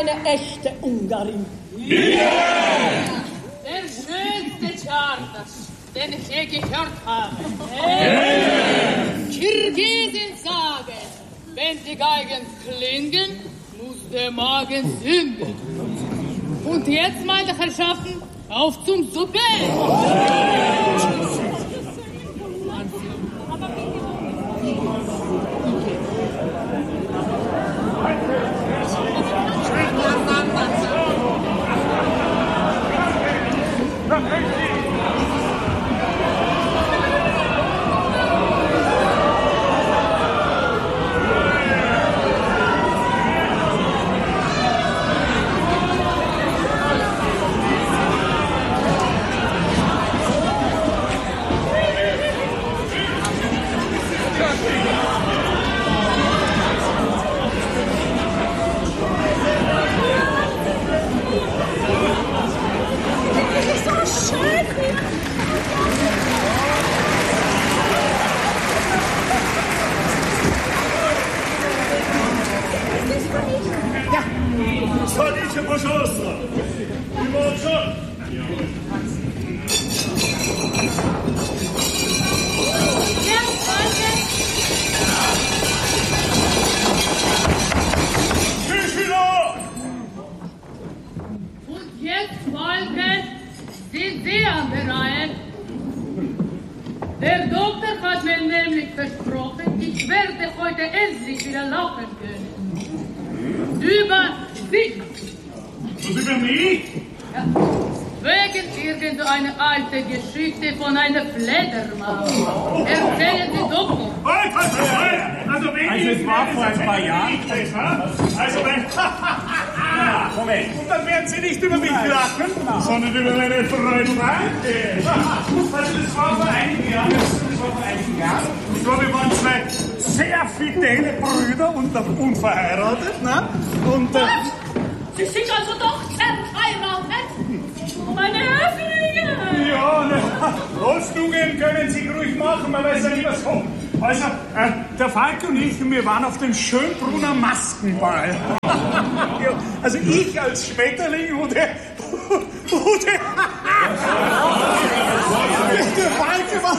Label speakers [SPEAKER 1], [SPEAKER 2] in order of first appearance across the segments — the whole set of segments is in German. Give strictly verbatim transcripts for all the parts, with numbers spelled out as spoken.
[SPEAKER 1] eine echte Ungarin.
[SPEAKER 2] Yeah! Der schönste Chartas, den ich je gehört habe. Yeah! Kirgisen sagen, wenn die Geigen klingen, muss der Magen singen. Und jetzt, meine Herrschaften, auf zum Suppe!
[SPEAKER 3] Сходите, пожалуйста. И молчать. Тишина!
[SPEAKER 2] Und jetzt, Volker, sind Sie an der Reihe. Der Doktor hat mir nämlich versprochen, ich werde heute endlich wieder laufen können. Über Sie.
[SPEAKER 3] Und über mich?
[SPEAKER 2] Ja. Wegen irgendeiner alte Geschichte von einer Fledermaus. Erzählen Sie doch noch.
[SPEAKER 3] Halt, halt, halt! Also, wenn
[SPEAKER 4] Also, es war vor ein paar Jahren.
[SPEAKER 3] Also, wenn...
[SPEAKER 4] Moment.
[SPEAKER 3] Und dann werden Sie nicht über mich lachen, sondern über meine Freunde. Also, das war vor einigen Jahren. Das war vor einigen Jahren. Ich glaube, wir waren zwei sehr fidele Brüder und unverheiratet, ne? Und... Äh,
[SPEAKER 2] Sie sind also doch verheiratet? Meine Fliege!
[SPEAKER 3] Ja, ne, Holzstungen können Sie ruhig machen, man weiß ja nie, was kommt. Also, äh, der Falk und ich, wir waren auf dem Schönbrunner Maskenball. Ja, also ich als Schmetterling und der... Und der... Der Falk war...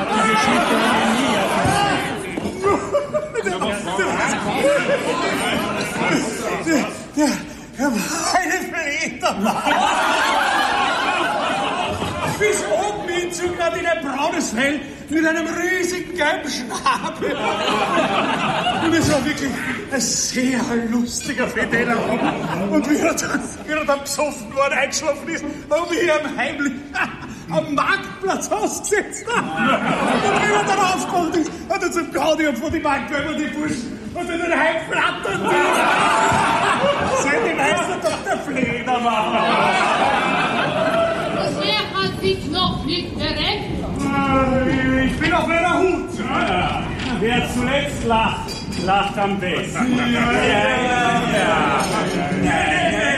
[SPEAKER 3] Der... Der meine Fledermaus. Bis oben hinzu gerade in ein braunes Fell mit einem riesigen gelben Schnabel. Und es war wirklich ein sehr lustiger fideler Abend. Und wie er dann, wie er dann besoffen war und eingeschlafen ist, haben wir ihn heimlich am Marktplatz ausgesetzt. Und wie er dann aufgewacht ist, hat er zum Gaudi und von die Marktbäume und die Burschen und dann den Heim flattern. Seitdem heißt er doch der Fledermaus.
[SPEAKER 2] Er hat sich noch nicht gerecht.
[SPEAKER 3] Ich bin auf meiner Hut.
[SPEAKER 4] Ja, ja. Wer zuletzt lacht, lacht am besten.
[SPEAKER 3] Ja, ja, ja. ja. ja, ja.